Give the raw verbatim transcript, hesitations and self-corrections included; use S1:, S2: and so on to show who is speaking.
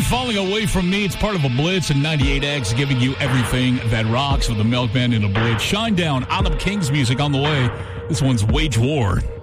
S1: Falling Away From Me. It's part of a Blitz, and ninety-eight X giving you everything that rocks with the Milkman in a Blitz. Shine Down, Autumn King's music on the way. This one's Wage War.